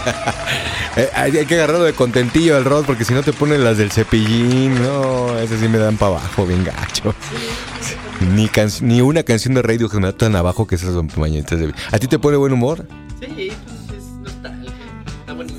Hay que agarrarlo de contentillo al Rod, porque si no te ponen las del Cepillín. No, esas sí me dan para abajo, bien gacho. Ni una canción de radio que me da tan abajo que esas son mañanitas. ¿A ti te pone buen humor? Sí, pues es nostalgia. Está bonito.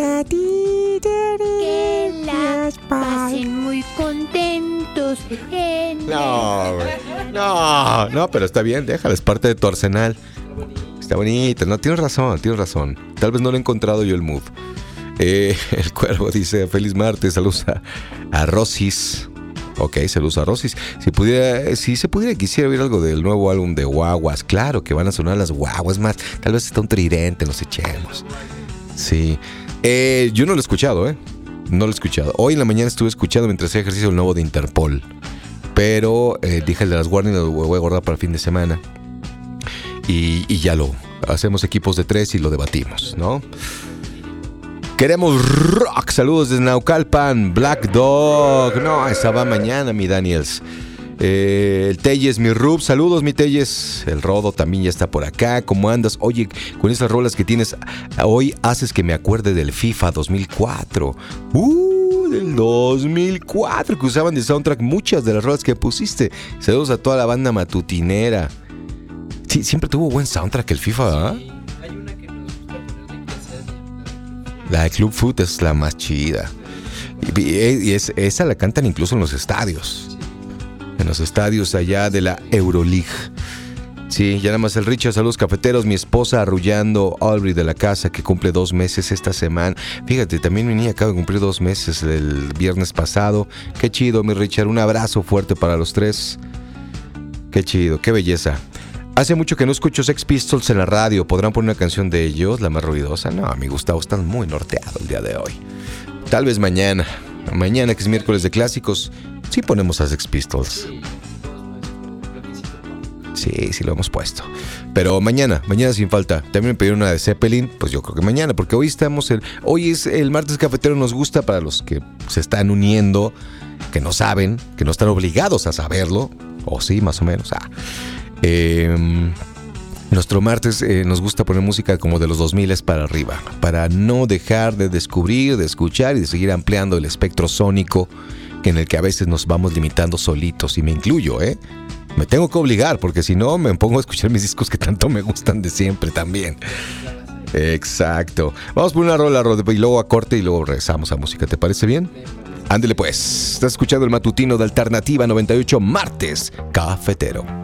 Que la pasen muy contentos. No, güey. No, pero está bien, déjala, es parte de tu arsenal. Está bonito, no, tienes razón. Tal vez no le he encontrado yo el mood. El Cuervo dice, feliz martes, saludos a Rosis. Ok, saludos a Rosis. Si se pudiera, quisiera oír algo del nuevo álbum de Guaguas. Claro que van a sonar las guaguas más. Tal vez está un tridente, nos echemos. Sí. Yo no lo he escuchado, No lo he escuchado. Hoy en la mañana estuve escuchando mientras hacía ejercicio el nuevo de Interpol. Pero dije el de las Warning lo voy a guardar para el fin de semana. Y ya lo hacemos equipos de 3 y lo debatimos, ¿no? Queremos rock. Saludos desde Naucalpan. Black Dog. No, esa va mañana, mi Daniels. El Telles, mi Rub. Saludos, mi Telles. El Rodo también ya está por acá. ¿Cómo andas? Oye, con esas rolas que tienes hoy haces que me acuerde del FIFA 2004. Del 2004, que usaban de soundtrack muchas de las rolas que pusiste. Saludos a toda la banda matutinera. Sí, siempre tuvo buen soundtrack el FIFA, ¿verdad? Sí, hay una que nos gusta poner de clase. La de Club Foot es la más chida. Y esa la cantan incluso en los estadios. En los estadios allá de la Euroleague. Sí, ya nada más el Richard. Saludos cafeteros. Mi esposa arrullando Aubrey de la casa, que cumple 2 meses esta semana. Fíjate, también mi niña acaba de cumplir 2 meses el viernes pasado. Qué chido, mi Richard. Un abrazo fuerte para los 3. Qué chido, qué belleza. Hace mucho que no escucho Sex Pistols en la radio. ¿Podrán poner una canción de ellos, la más ruidosa? No, mi Gustavo, están muy norteado el día de hoy. Tal vez mañana. Mañana, que es miércoles de clásicos, sí ponemos a Sex Pistols. Sí, lo hemos puesto. Pero mañana sin falta. También me pidieron una de Zeppelin. Pues yo creo que mañana, porque hoy es el martes cafetero. Nos gusta para los que se están uniendo, que no saben, que no están obligados a saberlo. O sí, más o menos. Nuestro martes nos gusta poner música como de los 2000 para arriba, para no dejar de descubrir, de escuchar y de seguir ampliando el espectro sónico en el que a veces nos vamos limitando solitos, y me incluyo, me tengo que obligar, porque si no me pongo a escuchar mis discos que tanto me gustan de siempre también. Exacto. Vamos por una rola, y luego a corte y luego regresamos a música. ¿Te parece bien? Ándele pues. Estás escuchando el matutino de Alternativa 98, martes cafetero.